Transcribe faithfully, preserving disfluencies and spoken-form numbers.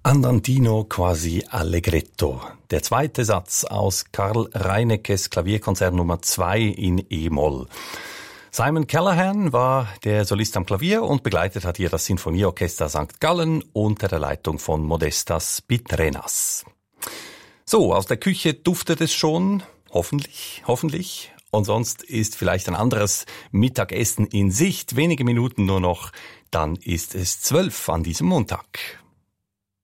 Andantino quasi allegretto. Der zweite Satz aus Karl Reineckes Klavierkonzert Nummer zwei in E-Moll. Simon Callahan war der Solist am Klavier und begleitet hat hier das Sinfonieorchester Sankt Gallen unter der Leitung von Modestas Pitrenas. So, aus der Küche duftet es schon, hoffentlich, hoffentlich. Und sonst ist vielleicht ein anderes Mittagessen in Sicht. Wenige Minuten nur noch, dann ist es zwölf an diesem Montag.